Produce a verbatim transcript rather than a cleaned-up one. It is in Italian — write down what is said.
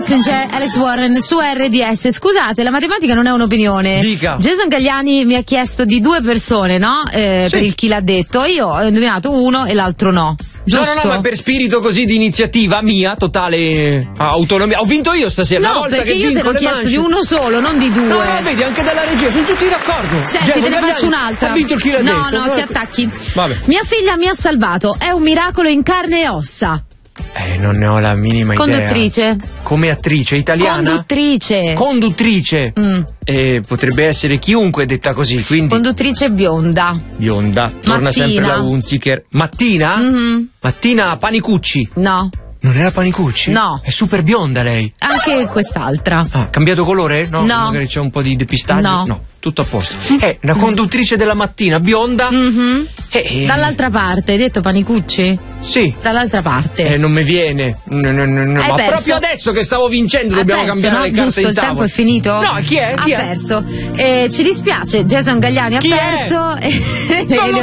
Messenger, Alex Warren su R D S. Scusate, la matematica non è un'opinione. Dica. Jason Galliani mi ha chiesto di due persone, no? Eh, Sì. Per il chi l'ha detto. Io ho indovinato uno e l'altro no. Giusto? No, no, no, ma per spirito così di iniziativa mia, totale autonomia. Ho vinto io stasera. No, una volta perché che io te vinco l'ho le chiesto mance. di uno solo, non di due. No, no, vedi, anche dalla regia, sono tutti d'accordo. Senti, Jason te ne Galliani faccio un'altra. Ha vinto il chi l'ha no, detto. no, ti attacchi. Vabbè. Mia figlia mi ha salvato, è un miracolo in carne e ossa. Eh, non ne ho la minima Conduttrice. idea. Come attrice italiana? Conduttrice. Conduttrice. Mm. E potrebbe essere chiunque detta così, quindi Conduttrice bionda. bionda. Torna Mattina. sempre la Hunziker. Mattina? Mhm. Mattina Panicucci. No, Non era Panicucci? No. È super bionda lei. anche quest'altra. Ah, cambiato colore? No. No. Magari c'è un po' di depistaggio? No. Tutto a posto. È una conduttrice della mattina, bionda. Mhm. Eh, eh, Dall'altra parte, hai detto Panicucci? Sì. Dall'altra parte. Eh, non mi viene. No, no, no, no. Hai Ma perso. proprio adesso che stavo vincendo Ha dobbiamo perso, cambiare no? le carte Giusto, in il tavola. tempo è finito? No, chi è? Chi ha è? perso. Eh, ci dispiace, Jason Gagliani Chi ha è? perso. Non lo